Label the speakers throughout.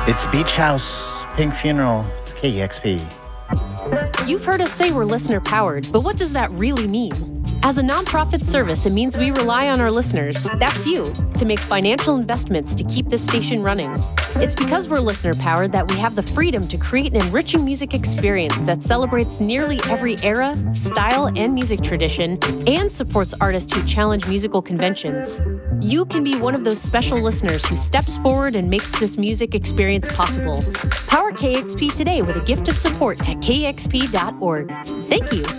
Speaker 1: It's Beach House, Pink Funeral, it's KEXP.
Speaker 2: You've heard us say we're listener-powered, but what does that really mean? As a nonprofit service, it means we rely on our listeners, that's you, to make financial investments to keep this station running. It's because we're listener-powered that we have the freedom to create an enriching music experience that celebrates nearly every era, style, and music tradition, and supports artists who challenge musical conventions. You can be one of those special listeners who steps forward and makes this music experience possible. Power KEXP today with a gift of support at kexp.org. Thank you.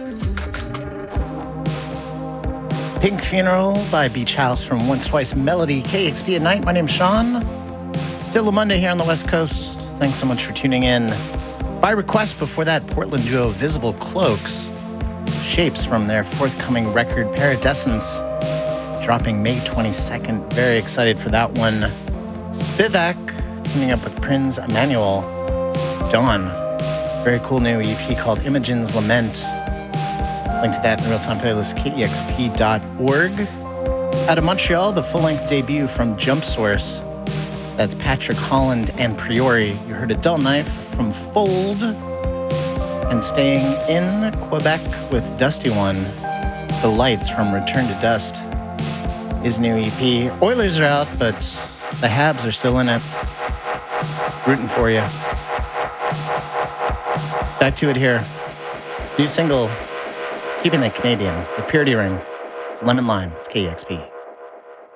Speaker 1: Pink Funeral by Beach House from Once Twice Melody, KEXP at night. My name's Sean. Still a Monday here on the West Coast. Thanks so much for tuning in. By request, before that, Portland duo Visible Cloaks, Shapes from their forthcoming record Paradescence, dropping May 22nd. Very excited for that one. Spivak teaming up with Prince Emmanuel. Dawn. Very cool new EP called Imogen's Lament. Link to that in the real-time playlist, kexp.org. Out of Montreal, the full-length debut from Jump Source. That's Patrick Holland and Priori. You heard a Dull Knife from Fold. And staying in Quebec with Dusty One, The Lights from Return to Dust. His new EP. Oilers are out, but the Habs are still in it. Rooting for you. Back to it here. New single, keeping it Canadian, the Purity Ring. It's Lemon Lime. It's KEXP.